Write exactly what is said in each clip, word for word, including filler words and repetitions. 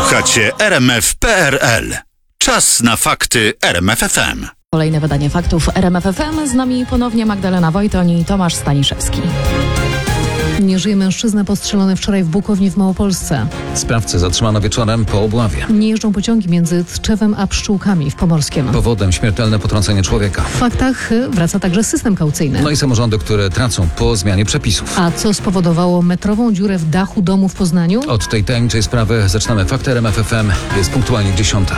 Słuchacie R M F kropka P R L. Czas na fakty R M F F M. Kolejne wydanie faktów R M F F M. Z nami ponownie Magdalena Wojtoń i Tomasz Staniszewski. Nie żyje mężczyzna postrzelony wczoraj w Bukowni w Małopolsce. Sprawcę zatrzymano wieczorem po obławie. Nie jeżdżą pociągi między Tczewem a Pszczółkami w Pomorskiem. Powodem śmiertelne potrącenie człowieka. W faktach wraca także system kaucyjny. No i samorządy, które tracą po zmianie przepisów. A co spowodowało metrową dziurę w dachu domu w Poznaniu? Od tej tajemniczej sprawy zaczynamy fakty R M F F M. Jest punktualnie dziesiąta.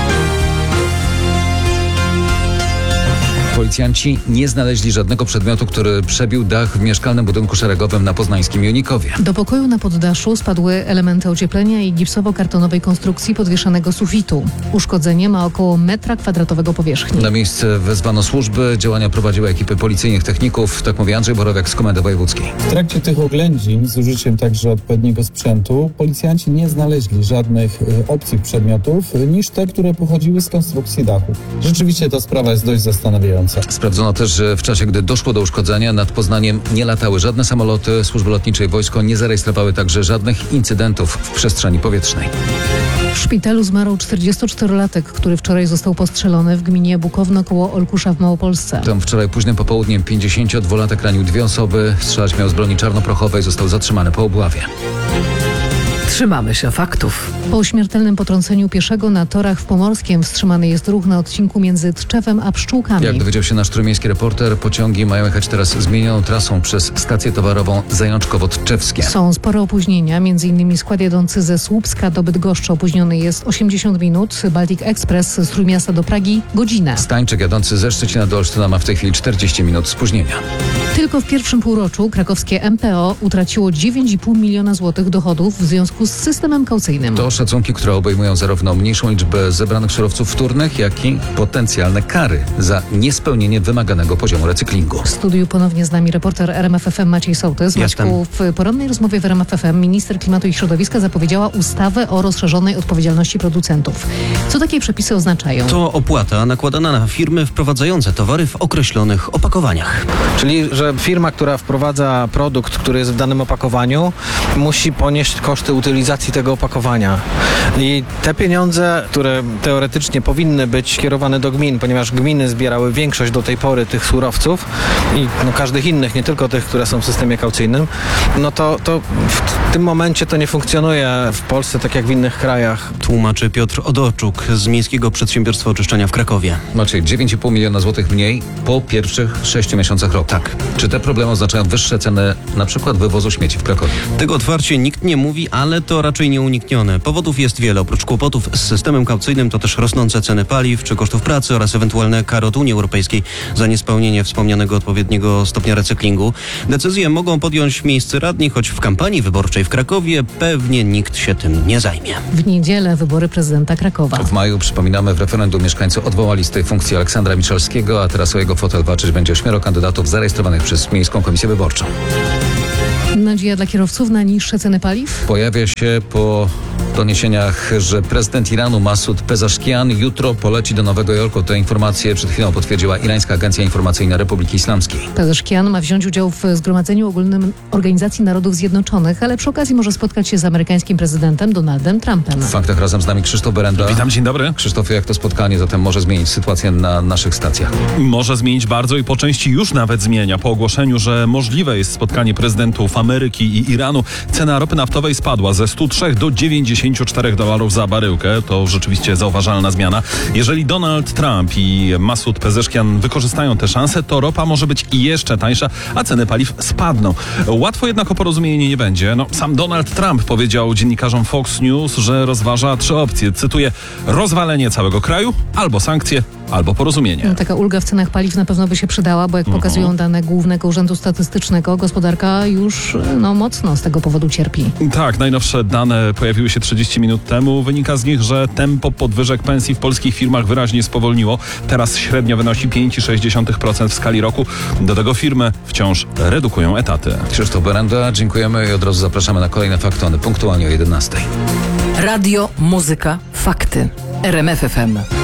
Policjanci nie znaleźli żadnego przedmiotu, który przebił dach w mieszkalnym budynku szeregowym na poznańskim Junikowie. Do pokoju na poddaszu spadły elementy ocieplenia i gipsowo-kartonowej konstrukcji podwieszanego sufitu. Uszkodzenie ma około metra kwadratowego powierzchni. Na miejsce wezwano służby, działania prowadziły ekipy policyjnych techników, tak mówi Andrzej Borowiak z Komendy Wojewódzkiej. W trakcie tych oględzin z użyciem także odpowiedniego sprzętu policjanci nie znaleźli żadnych y, obcych przedmiotów y, niż te, które pochodziły z konstrukcji dachu. Rzeczywiście ta sprawa jest dość zastanawiająca. Sprawdzono też, że w czasie, gdy doszło do uszkodzenia, nad Poznaniem nie latały żadne samoloty, służby lotnicze i wojsko nie zarejestrowały także żadnych incydentów w przestrzeni powietrznej. W szpitalu zmarł czterdziestoczterolatek, który wczoraj został postrzelony w gminie Bukowno koło Olkusza w Małopolsce. Tam wczoraj późnym popołudniem pięćdziesięciodwulatek ranił dwie osoby, strzelać miał z broni czarnoprochowej, został zatrzymany po obławie. Trzymamy się faktów. Po śmiertelnym potrąceniu pieszego na torach w Pomorskiem wstrzymany jest ruch na odcinku między Tczewem a Pszczółkami. Jak dowiedział się nasz trójmiejski reporter, pociągi mają jechać teraz zmienioną trasą przez stację towarową Zajączkowo-Tczewskie. Są spore opóźnienia, między innymi skład jadący ze Słupska do Bydgoszczy opóźniony jest osiemdziesiąt minut, Baltic Express z Trójmiasta do Pragi godzinę. Stańczyk jadący ze Szczecina do Olsztyna ma w tej chwili czterdzieści minut spóźnienia. Tylko w pierwszym półroczu krakowskie M P O utraciło dziewięć i pół miliona złotych dochodów w związku z systemem kaucyjnym. To szacunki, które obejmują zarówno mniejszą liczbę zebranych surowców wtórnych, jak i potencjalne kary za niespełnienie wymaganego poziomu recyklingu. W studiu ponownie z nami reporter R M F F M Maciej Sołtys. Maćku, w porannej rozmowie w R M F F M minister klimatu i środowiska zapowiedziała ustawę o rozszerzonej odpowiedzialności producentów. Co takie przepisy oznaczają? To opłata nakładana na firmy wprowadzające towary w określonych opakowaniach. Czyli, że firma, która wprowadza produkt, który jest w danym opakowaniu, musi ponieść koszty utylizacji tego opakowania. I te pieniądze, które teoretycznie powinny być kierowane do gmin, ponieważ gminy zbierały większość do tej pory tych surowców i no, każdych innych, nie tylko tych, które są w systemie kaucyjnym, no to, to w tym momencie to nie funkcjonuje w Polsce tak jak w innych krajach. Tłumaczy Piotr Odoczuk z Miejskiego Przedsiębiorstwa Oczyszczania w Krakowie. Maciej, dziewięć i pół miliona złotych mniej po pierwszych sześciu miesiącach roku. Tak. Czy te problemy oznaczają wyższe ceny na przykład wywozu śmieci w Krakowie? Tego otwarcie nikt nie mówi, ale to raczej nieuniknione. Powodów jest wiele. Oprócz kłopotów z systemem kaucyjnym to też rosnące ceny paliw czy kosztów pracy oraz ewentualne kary od Unii Europejskiej za niespełnienie wspomnianego odpowiedniego stopnia recyklingu. Decyzje mogą podjąć miejscy radni, choć w kampanii wyborczej w Krakowie pewnie nikt się tym nie zajmie. W niedzielę wybory prezydenta Krakowa. W maju, przypominamy, w referendum mieszkańcy odwołali z tej funkcji Aleksandra Miszalskiego, a teraz o jego fotel walczyć będzie ośmioro kandydatów zarejestrowanych przez Miejską Komisję Wyborczą. Nadzieja dla kierowców na niższe ceny paliw? Pojawia się po doniesieniach, że prezydent Iranu Masud Pezeshkian jutro poleci do Nowego Jorku. Te informacje przed chwilą potwierdziła Irańska Agencja Informacyjna Republiki Islamskiej. Pezeshkian ma wziąć udział w Zgromadzeniu Ogólnym Organizacji Narodów Zjednoczonych, ale przy okazji może spotkać się z amerykańskim prezydentem Donaldem Trumpem. W faktach razem z nami Krzysztof Berenda. Witam, dzień dobry. Krzysztofie, jak to spotkanie zatem może zmienić sytuację na naszych stacjach? Może zmienić bardzo i po części już nawet zmienia. Po ogłoszeniu, że możliwe jest spotkanie prezydentów Ameryki i Iranu, cena ropy naftowej spadła ze stu trzech do dziewięćdziesięciu czterech dolarów za baryłkę. To rzeczywiście zauważalna zmiana. Jeżeli Donald Trump i Masud Pezeshkian wykorzystają tę szansę, to ropa może być jeszcze tańsza, a ceny paliw spadną. Łatwo jednak o porozumienie nie będzie. No, sam Donald Trump powiedział dziennikarzom Fox News, że rozważa trzy opcje. Cytuję: rozwalenie całego kraju, albo sankcje, albo porozumienie. No, taka ulga w cenach paliw na pewno by się przydała, bo jak uh-huh. pokazują dane Głównego Urzędu Statystycznego, gospodarka już no, mocno z tego powodu cierpi. Tak, najnowsze dane pojawiły się trzydzieści minut temu. Wynika z nich, że tempo podwyżek pensji w polskich firmach wyraźnie spowolniło. Teraz średnio wynosi pięć przecinek sześć procent w skali roku. Do tego firmy wciąż redukują etaty. Krzysztof Berenda, dziękujemy i od razu zapraszamy na kolejne fakty. One punktualnie o jedenastej. Radio, muzyka, fakty. R M F F M.